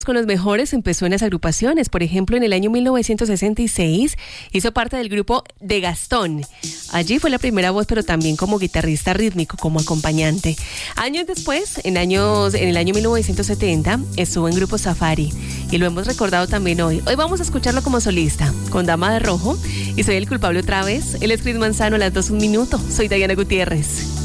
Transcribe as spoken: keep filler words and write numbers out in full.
Con los mejores empezó en las agrupaciones. Por ejemplo, en el año mil novecientos sesenta y seis hizo parte del grupo de Gastón. Allí fue la primera voz, pero también como guitarrista rítmico, como acompañante. Años después, en, años, en el año mil novecientos setenta, estuvo en Grupo Safari y lo hemos recordado también hoy. Hoy vamos a escucharlo como solista, con Dama de Rojo, y Soy el culpable otra vez. Él es Chris Manzano, a las dos un minuto. Soy Diana Gutiérrez.